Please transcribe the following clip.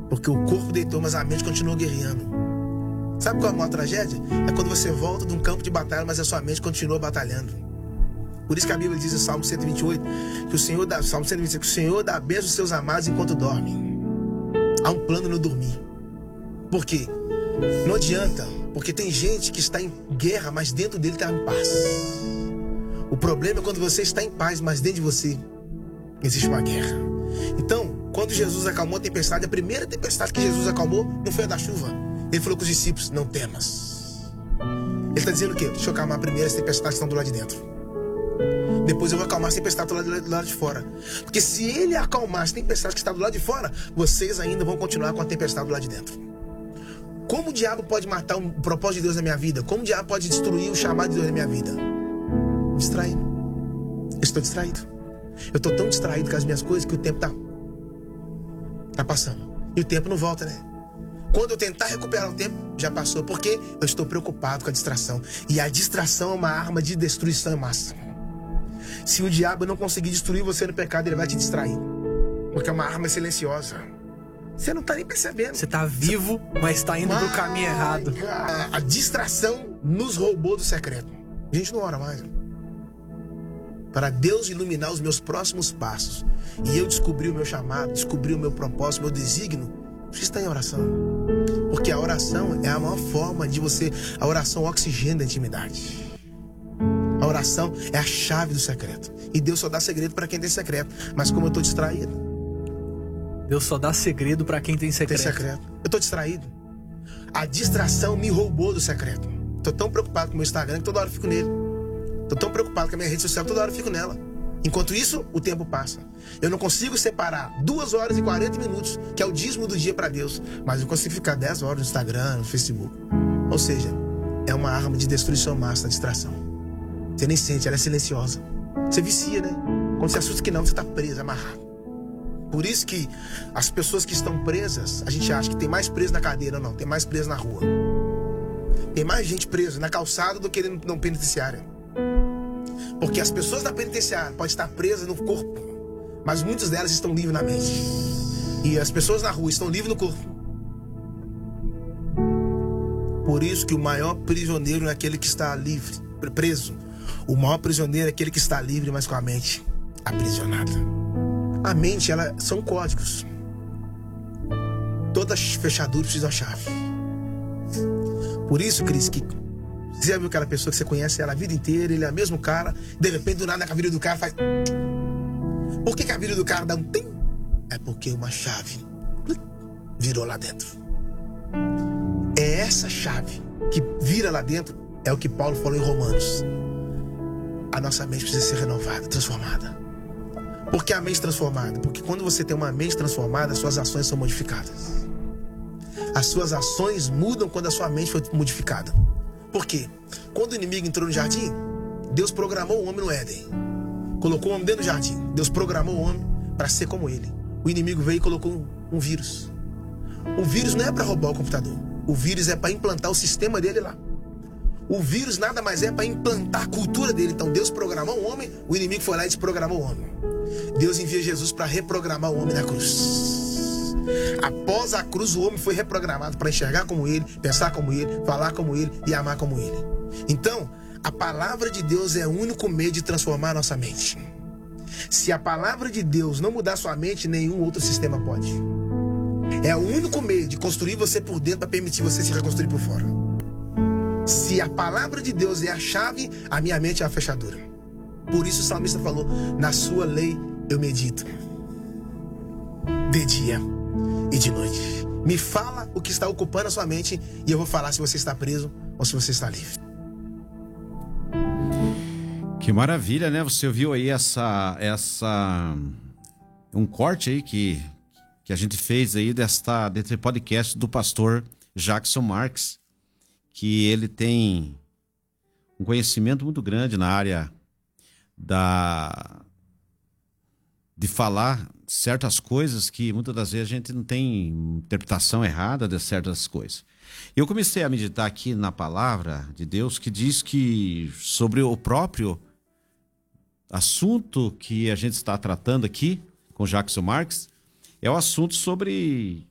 Porque o corpo deitou, mas a mente continuou guerreando. Sabe qual é a maior tragédia? É quando você volta de um campo de batalha, mas a sua mente continua batalhando. Por isso que a Bíblia diz em Salmo 128, Salmo 125, que o Senhor dá bênção aos seus amados enquanto dormem. Há um plano no dormir. Por quê? Não adianta, porque tem gente que está em guerra, mas dentro dele está em paz. O problema é quando você está em paz, mas dentro de você existe uma guerra. Então, quando Jesus acalmou a tempestade, a primeira tempestade que Jesus acalmou não foi a da chuva. Ele falou com os discípulos: não temas. Ele está dizendo o quê? Deixa eu acalmar primeiro as tempestades que estão do lado de dentro. Depois eu vou acalmar as tempestades do lado de fora. Porque se ele acalmar as tempestades que estão do lado de fora, vocês ainda vão continuar com a tempestade do lado de dentro. Como o diabo pode matar o propósito de Deus na minha vida? Como o diabo pode destruir o chamado de Deus na minha vida? Distraído. Eu estou distraído. Eu estou tão distraído com as minhas coisas que o tempo tá passando. E o tempo não volta, né? Quando eu tentar recuperar o tempo, já passou. Porque eu estou preocupado com a distração. E a distração é uma arma de destruição em massa. Se o diabo não conseguir destruir você no pecado, ele vai te distrair. Porque é uma arma silenciosa. Você não está nem percebendo. Você está vivo, mas está indo pro caminho errado. A distração nos roubou do secreto. A gente não ora mais. Para Deus iluminar os meus próximos passos e eu descobrir o meu chamado, descobrir o meu propósito, o meu desígnio, você está em oração. Porque a oração é a maior forma de você... A oração oxigena a intimidade. A oração é a chave do secreto. E Deus só dá segredo para quem tem secreto. Mas como eu estou distraído... Deus só dá segredo para quem tem secreto. Eu estou distraído. A distração me roubou do secreto. Estou tão preocupado com o meu Instagram que toda hora eu fico nele. Estou tão preocupado com a minha rede social que toda hora eu fico nela. Enquanto isso, o tempo passa. Eu não consigo separar 2 horas e 40 minutos, que é o dízimo do dia para Deus. Mas eu consigo ficar 10 horas no Instagram, no Facebook. Ou seja, é uma arma de destruição massa, a distração. Você nem sente, ela é silenciosa. Você vicia, né? Quando você assusta que não, você está preso, amarrado. Por isso que as pessoas que estão presas, a gente acha que tem mais preso na cadeira. Não, tem mais preso na rua. Tem mais gente presa na calçada do que no penitenciário. Porque as pessoas da penitenciária podem estar presas no corpo, mas muitas delas estão livres na mente. E as pessoas na rua estão livres no corpo. Por isso que o maior prisioneiro não é aquele que está livre, preso. O maior prisioneiro é aquele que está livre, mas com a mente aprisionada. A mente, são códigos. Toda fechadura precisa de uma chave. Por isso, Cris, que você já viu aquela pessoa que você conhece ela a vida inteira, ele é o mesmo cara, de repente do nada a vida do cara faz... Por que a vida do cara dá um tim? É porque uma chave virou lá dentro. É essa chave que vira lá dentro, é o que Paulo falou em Romanos. A nossa mente precisa ser renovada, transformada. Por que a mente transformada? Porque quando você tem uma mente transformada, as suas ações são modificadas. As suas ações mudam quando a sua mente foi modificada. Por quê? Quando o inimigo entrou no jardim, Deus programou o homem no Éden. Colocou o homem dentro do jardim. Deus programou o homem para ser como ele. O inimigo veio e colocou um vírus. O vírus não é para roubar o computador. O vírus é para implantar o sistema dele lá. O vírus nada mais é para implantar a cultura dele. Então Deus programou o homem, o inimigo foi lá e desprogramou o homem. Deus envia Jesus para reprogramar o homem na cruz. Após a cruz, o homem foi reprogramado para enxergar como ele, pensar como ele, falar como ele e amar como ele. Então, a palavra de Deus é o único meio de transformar a nossa mente. Se a palavra de Deus não mudar sua mente, nenhum outro sistema pode. É o único meio de construir você por dentro para permitir você se reconstruir por fora. Se a palavra de Deus é a chave, a minha mente é a fechadura. Por isso o salmista falou: na sua lei eu medito, de dia e de noite. Me fala o que está ocupando a sua mente e eu vou falar se você está preso ou se você está livre. Que maravilha, né? Você ouviu aí um corte aí que a gente fez aí desse podcast do pastor Jackson Marques, que ele tem um conhecimento muito grande na área de falar certas coisas que muitas das vezes a gente não tem interpretação errada de certas coisas. Eu comecei a meditar aqui na palavra de Deus, que diz que sobre o próprio assunto que a gente está tratando aqui com Jackson Marques, é o assunto sobre